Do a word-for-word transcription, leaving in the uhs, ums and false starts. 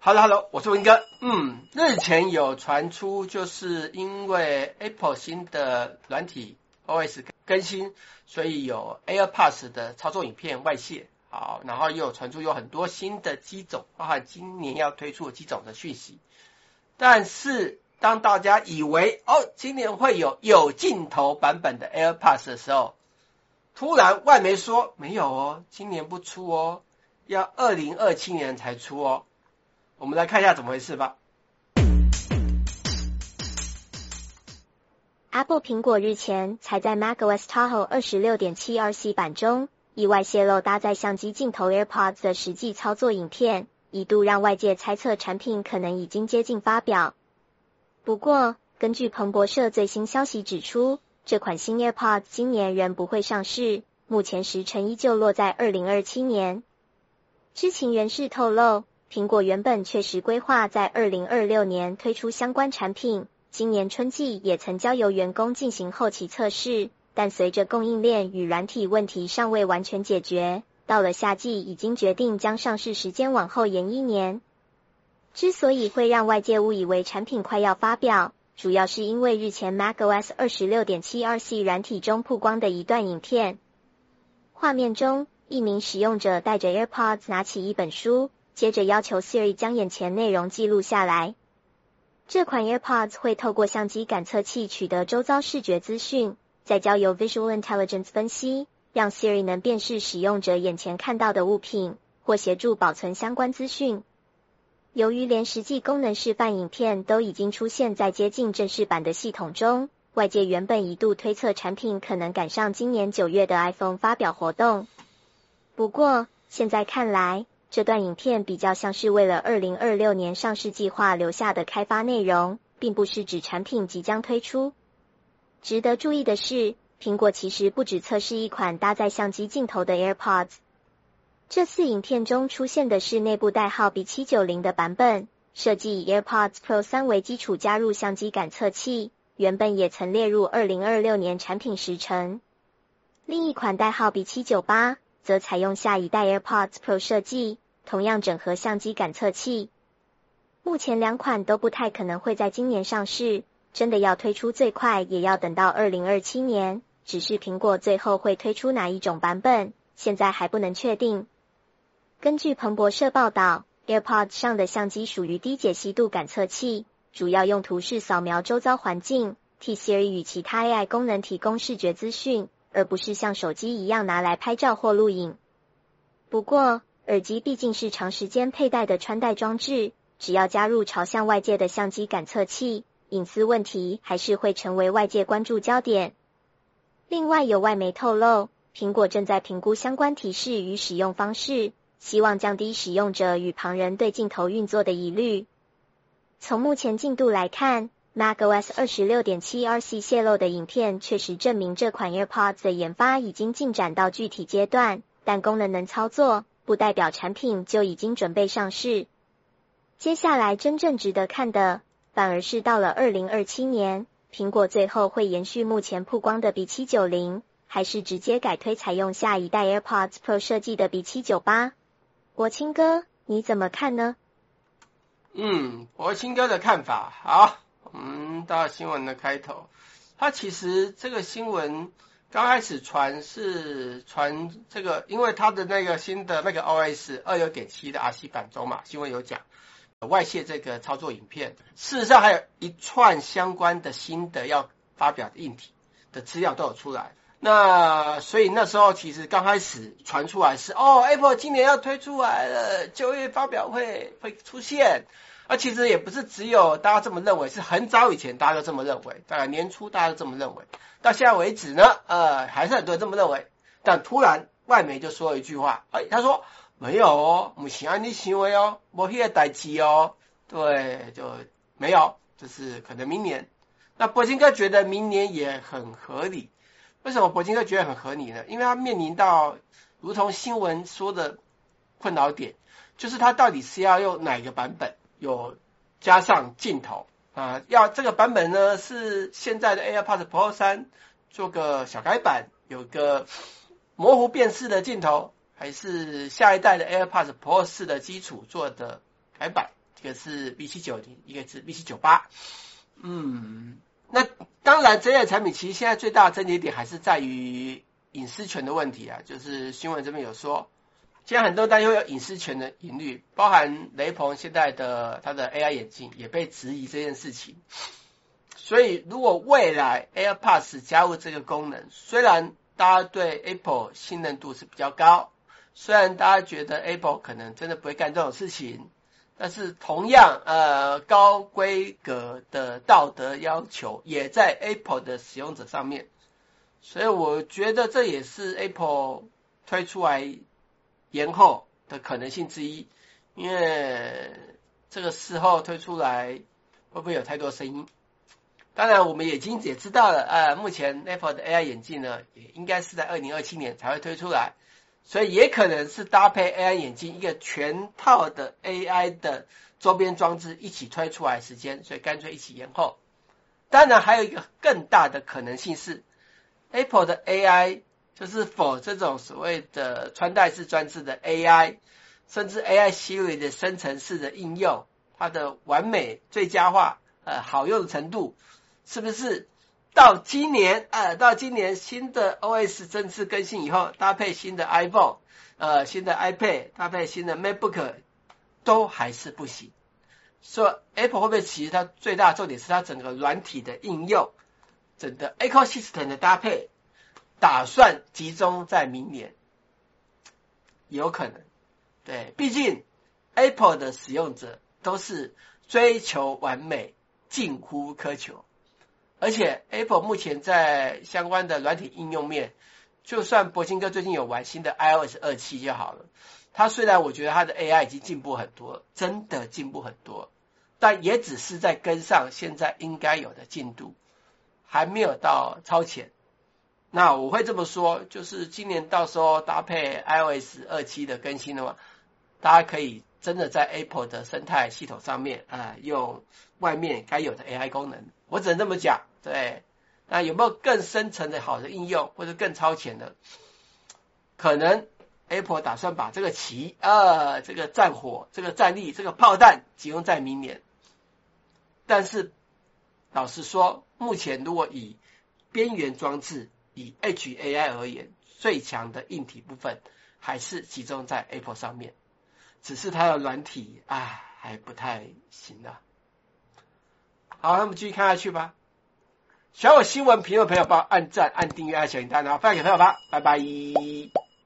Hello Hello， 我是文哥。嗯，日前有传出，就是因为 Apple 新的软体 O S 更新，所以有 AirPods 的操作影片外泄。好，然后又有传出有很多新的机种，包含今年要推出的机种的讯息。但是当大家以为哦，今年会有有镜头版本的 AirPods 的时候，突然外媒说没有哦，今年不出哦，要二零二七年才出哦。我们来看一下怎么回事吧。 Apple 苹果日前才在 macOS Tahoe 二十六点七 R C 版中意外泄露搭载相机镜头 AirPods 的实际操作影片，一度让外界猜测产品可能已经接近发表。不过，根据彭博社最新消息指出，这款新 AirPods 今年仍不会上市，目前时程依旧落在二零二七年。知情人士透露，苹果原本确实规划在二零二六年推出相关产品，今年春季也曾交由员工进行后期测试，但随着供应链与软体问题尚未完全解决，到了夏季已经决定将上市时间往后延一年。之所以会让外界误以为产品快要发表，主要是因为日前 macOS 二十六点七 R C 软体中曝光的一段影片。画面中，一名使用者带着 AirPods 拿起一本书，接着要求 Siri 将眼前内容记录下来。这款 AirPods 会透过相机感测器取得周遭视觉资讯，再交由 Visual Intelligence 分析，让 Siri 能辨识使用者眼前看到的物品，或协助保存相关资讯。由于连实际功能示范影片都已经出现在接近正式版的系统中，外界原本一度推测产品可能赶上今年九月的 iPhone 发表活动。不过，现在看来，这段影片比较像是为了二零二六年上市计划留下的开发内容，并不是指产品即将推出。值得注意的是，苹果其实不只测试一款搭载相机镜头的 AirPods。这次影片中出现的是内部代号 B 七九零 的版本，设计以 AirPods Pro 三为基础加入相机感测器，原本也曾列入二零二六年产品时程。另一款代号 B 七九八 则采用下一代 AirPods Pro 设计，同样整合相机感测器。目前两款都不太可能会在今年上市，真的要推出最快也要等到二零二七年，只是苹果最后会推出哪一种版本，现在还不能确定。根据彭博社报道， AirPods 上的相机属于低解析度感测器，主要用途是扫描周遭环境，替 Siri 与其他 A I 功能提供视觉资讯，而不是像手机一样拿来拍照或录影。不过，耳机毕竟是长时间佩戴的穿戴装置，只要加入朝向外界的相机感测器，隐私问题还是会成为外界关注焦点。另外有外媒透露，苹果正在评估相关提示与使用方式，希望降低使用者与旁人对镜头运作的疑虑。从目前进度来看， macOS 二十六点七 R C 泄露的影片确实证明这款 AirPods 的研发已经进展到具体阶段，但功能能操作，不代表产品就已经准备上市。接下来真正值得看的，反而是到了二零二七年，苹果最后会延续目前曝光的 B 七九零，还是直接改推采用下一代 AirPods Pro 设计的 B 七九八。国清哥，你怎么看呢？ 嗯，国清哥的看法，好，我们到新闻的开头。他其实这个新闻刚开始传是传这个，因为他的那个新的那个 O S 二十六点七 的 R C 版中嘛，新闻有讲外泄这个操作影片，事实上还有一串相关的新的要发表的硬体的资料都有出来。那所以那时候其实刚开始传出来是哦 Apple 今年要推出来了，九月发表会会出现。而其实也不是只有大家这么认为，是很早以前大家都这么认为，大概年初大家都这么认为，到现在为止呢，呃，还是很多人这么认为。但突然外媒就说了一句话，哎，他说没有哦，不是按你行为哦，没那个代志哦，对，就没有，就是可能明年。那柏青哥觉得明年也很合理。为什么柏青哥觉得很合理呢？因为他面临到如同新闻说的困扰点，就是他到底是要用哪个版本，有加上镜头啊，要这个版本呢是现在的 AirPods Pro 三做个小改版，有个模糊辨识的镜头，还是下一代的 AirPods Pro 四的基础做的改版？ 一个是 V 七九零，一个是 V 七九八。嗯，那当然这类产品其实现在最大的症结点还是在于隐私权的问题啊，就是新闻这边有说，现在很多担忧有隐私权的疑虑，包含雷朋现在的它的 A I 眼镜也被质疑这件事情。所以如果未来 AirPods 加入这个功能，虽然大家对 Apple 信任度是比较高，虽然大家觉得 Apple 可能真的不会干这种事情，但是同样呃高规格的道德要求也在 Apple 的使用者上面，所以我觉得这也是 Apple 推出来延后的可能性之一，因为这个事后推出来会不会有太多声音？当然我们已经也知道了，呃，目前 Apple 的 A I 眼镜呢，也应该是在二零二七年才会推出来，所以也可能是搭配 A I 眼镜一个全套的 A I 的周边装置一起推出来的时间，所以干脆一起延后。当然还有一个更大的可能性是 Apple 的 A I 就是 for 这种所谓的穿戴式装置的 A I， 甚至 A I Siri 的生成式的应用，它的完美最佳化呃好用的程度，是不是到今年呃到今年新的 O S 正式更新以后，搭配新的 iPhone 呃新的 iPad 搭配新的 MacBook 都还是不行。所以 Apple 会不会其实它最大的重点是它整个软体的应用，整个 ecosystem 的搭配打算集中在明年？有可能，对，毕竟 Apple 的使用者都是追求完美，近乎苛求，而且 Apple 目前在相关的软体应用面，就算博清哥最近有玩新的 i O S 二十七 就好了，它虽然我觉得它的 A I 已经进步很多，真的进步很多，但也只是在跟上现在应该有的进度，还没有到超前。那我会这么说，就是今年到时候搭配 i O S 二十七 的更新的话，大家可以真的在 Apple 的生态系统上面啊、呃，用外面该有的 A I 功能，我只能这么讲。对，那有没有更深层的好的应用，或者更超前的？可能 Apple 打算把这个旗呃，这个战火、这个战力、这个炮弹集中在明年。但是老实说，目前如果以边缘装置、以 Edge A I 而言，最强的硬体部分还是集中在 Apple 上面，只是它的软体啊还不太行啊。好，那我们继续看下去吧。喜欢我新闻评论的朋友，帮我按赞、按订阅、按小铃铛，然后分享给朋友吧。拜拜。